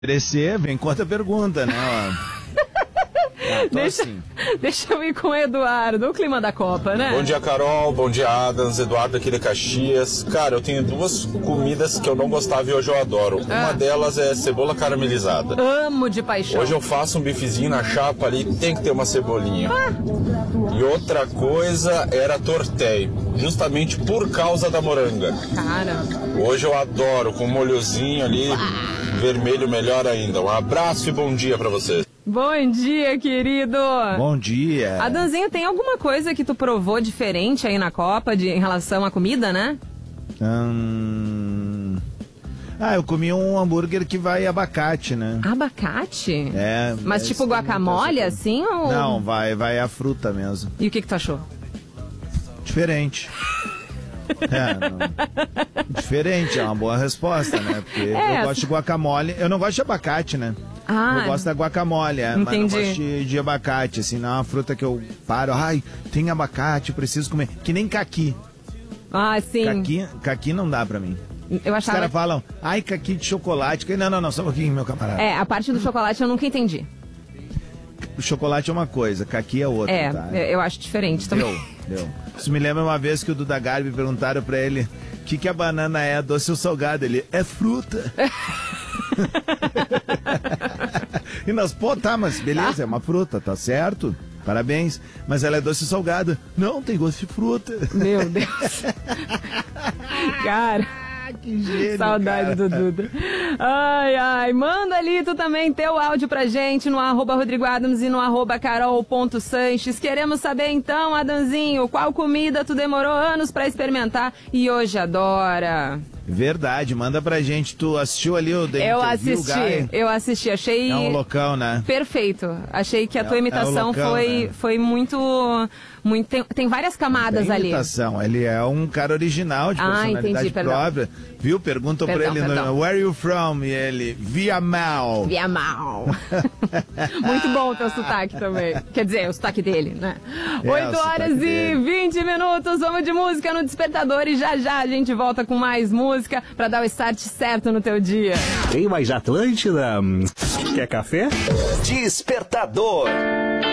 Oferecer, vem com outra pergunta, né? Deixa eu ir com o Eduardo, o clima da Copa, né? Bom dia, Carol. Bom dia, Adams. Eduardo aqui de Caxias. Cara, eu tenho duas comidas que eu não gostava e hoje eu adoro. Uma delas é cebola caramelizada. Amo de paixão. Hoje eu faço um bifezinho na chapa ali, tem que ter uma cebolinha. E outra coisa era tortelho, justamente por causa da moranga. Cara. Hoje eu adoro, com um molhozinho ali, vermelho melhor ainda. Um abraço e bom dia pra vocês. Bom dia, querido. Bom dia. Adãozinho, tem alguma coisa que tu provou diferente aí na Copa em relação à comida, né? Eu comi um hambúrguer que vai abacate, né? Abacate? É. Mas tipo guacamole, assim? Ou... Não, vai a fruta mesmo. E o que tu achou? Diferente. Diferente, é uma boa resposta, né? Porque eu gosto de guacamole. Eu não gosto de abacate, né? Eu gosto da guacamole, mas não gosto de abacate, assim, não é uma fruta que eu paro, tem abacate, preciso comer. Que nem caqui. Ah, sim. Caqui não dá pra mim. Eu achava... Os caras falam, caqui de chocolate. Não, só um pouquinho, meu camarada. A parte do chocolate eu nunca entendi. O chocolate é uma coisa, caqui é outra, tá? Eu acho diferente também. Deu. Isso me lembra uma vez que o Duda Garbi perguntaram pra ele o que a banana é, doce ou salgado? Ele, é fruta. E nós, mas beleza, é uma fruta, tá certo? Parabéns. Mas ela é doce ou salgada? Não, tem gosto de fruta. Meu Deus. Cara... Que gênio, saudade do Duda. Ai, manda ali tu também teu áudio pra gente no @RodrigoAdams e no @Carol.Sanches. Queremos saber então, Adãozinho, qual comida tu demorou anos pra experimentar e hoje adora? Verdade, manda pra gente. Tu assistiu ali o The Interview Guy? Eu assisti, achei... É um loucão, né? Perfeito. Achei que a tua imitação foi muito... Tem várias camadas ali. Imitação, ele é um cara original, de personalidade própria. Viu? Perguntam pra ele, where are you from? E ele, Viamão. Muito bom o teu sotaque também. Quer dizer, o sotaque dele, né? 8h20, vamos de música no Despertador e já a gente volta com mais música pra dar o start certo no teu dia. Tem mais Atlântida? Quer café? Despertador.